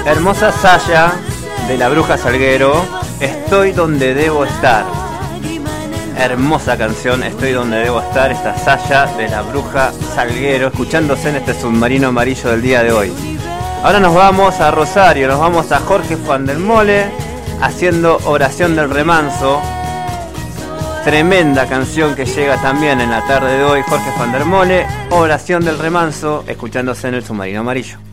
Hermosa Saya de La Bruja Salguero, Estoy donde debo estar. Hermosa canción, Estoy donde debo estar, esta Saya de La Bruja Salguero, escuchándose en este submarino amarillo del día de hoy. Ahora nos vamos a Rosario, nos vamos a Jorge Van der Mole haciendo Oración del Remanso. Tremenda canción que llega también en la tarde de hoy, Jorge Van der Mole, Oración del Remanso, escuchándose en el submarino amarillo.